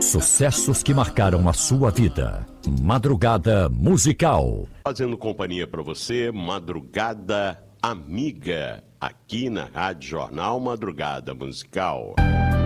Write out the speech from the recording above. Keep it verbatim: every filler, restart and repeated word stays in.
Sucessos que marcaram a sua vida. Madrugada Musical. Fazendo companhia para você, Madrugada Amiga, aqui na Rádio Jornal Madrugada Musical.